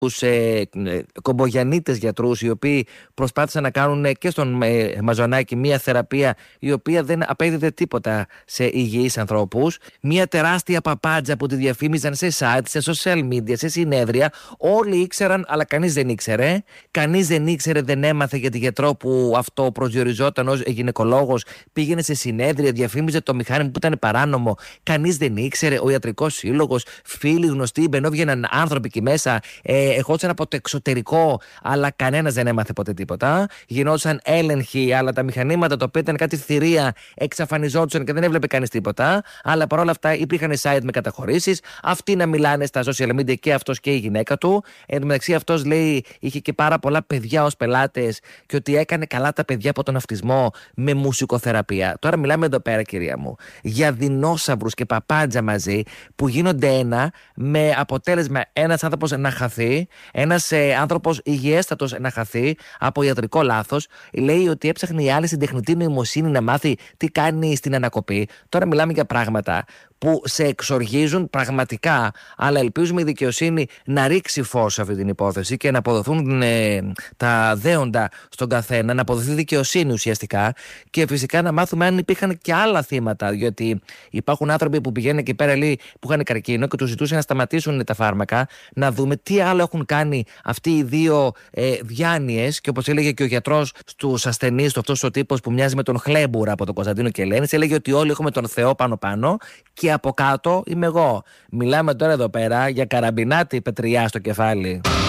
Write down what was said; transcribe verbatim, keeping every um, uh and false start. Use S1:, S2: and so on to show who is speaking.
S1: τους ε, κομπογιανίτες γιατρούς, οι οποίοι προσπάθησαν να κάνουν και στον ε, Μαζονάκη μια θεραπεία η οποία δεν απέδιδε τίποτα σε υγιείς ανθρώπους. Μια τεράστια παπάντζα που τη διαφήμιζαν σε site, σε social media, σε συνέδρια. Όλοι ήξεραν, αλλά κανείς δεν ήξερε. Κανείς δεν ήξερε, δεν έμαθε για τη γιατρό που αυτό προσδιοριζόταν ως γυναικολόγος. Πήγαινε σε συνέδρια, διαφήμιζε το μηχάνημα που ήταν παράνομο. Κανείς δεν ήξερε. Ο ιατρικός σύλλογος, φίλοι γνωστοί, μπαινόβγαιναν άνθρωποι εκεί μέσα. Ε, ερχόντουσαν από το εξωτερικό, αλλά κανένας δεν έμαθε ποτέ τίποτα. Γινόντουσαν έλεγχοι, αλλά τα μηχανήματα τα οποία ήταν κάτι θηρία εξαφανιζόντουσαν και δεν έβλεπε κανείς τίποτα. Αλλά παρόλα αυτά υπήρχαν site με καταχωρήσεις. Αυτοί να μιλάνε στα social media, και αυτός και η γυναίκα του. Εν τω μεταξύ, αυτός λέει είχε και πάρα πολλά παιδιά ως πελάτες και ότι έκανε καλά τα παιδιά από τον αυτισμό με μουσικοθεραπεία. Τώρα μιλάμε εδώ πέρα, κυρία μου, για δεινόσαυρους και παπάντζα μαζί που γίνονται ένα, με αποτέλεσμα ένας άνθρωπος να χαθεί, ένας ε, άνθρωπος υγιέστατος να χαθεί από ιατρικό λάθος. Λέει ότι έψαχνε η άλλη στην τεχνητή νοημοσύνη να μάθει τι κάνει στην ανακοπή. Τώρα μιλάμε για πράγματα που σε εξοργίζουν πραγματικά, αλλά ελπίζουμε η δικαιοσύνη να ρίξει φως σε αυτή την υπόθεση και να αποδοθούν ε, τα δέοντα στον καθένα, να αποδοθεί δικαιοσύνη ουσιαστικά, και φυσικά να μάθουμε αν υπήρχαν και άλλα θύματα. Γιατί υπάρχουν άνθρωποι που πηγαίνουν εκεί πέρα, λέει, που είχαν καρκίνο και τους ζητούσαν να σταματήσουν τα φάρμακα, να δούμε τι άλλο έχουν κάνει αυτοί οι δύο ε, διάνοιες. Και όπως έλεγε και ο γιατρός στους ασθενείς, αυτός ο τύπος που μοιάζει με τον Χλέμπουρα από τον Κωνσταντίνο Κελένης, έλεγε ότι όλοι έχουμε τον Θεό πάνω-πάνω και από κάτω είμαι εγώ. Μιλάμε τώρα εδώ πέρα για καραμπινάτη πετριά στο κεφάλι.